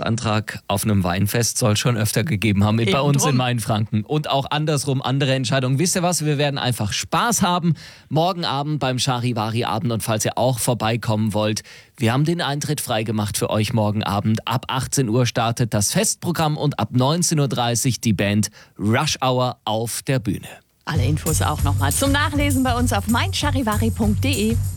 Heiratsantrag auf einem Weinfest soll schon öfter gegeben haben, bei uns in Mainfranken. Und auch andersrum, andere Entscheidungen. Wisst ihr was, wir werden einfach Spaß haben. Morgen Abend beim Charivari-Abend. Und falls ihr auch vorbeikommen wollt, wir haben den Eintritt freigemacht für euch morgen Abend. Ab 18 Uhr startet das Festprogramm und ab 19.30 Uhr die Band Rush Hour auf der Bühne. Alle Infos auch nochmal zum Nachlesen bei uns auf meincharivari.de.